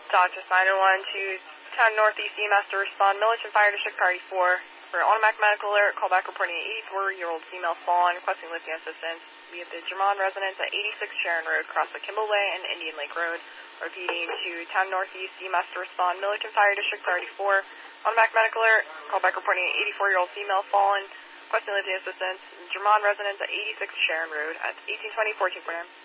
Dodgers 901 to Town Northeast EMS to respond. Millerton Fire District Party 4 for automatic medical alert. Callback reporting an 84-year-old female fallen, requesting lifting assistance via the Germond residence at 86 Sharon Road, across the Kimball Way and Indian Lake Road. Repeating to Town Northeast EMS to respond. Millerton Fire District Party 4, automatic medical alert. Callback reporting an 84-year-old female fallen, requesting lifting assistance. Germond residence at 86 Sharon Road at 1820 14 for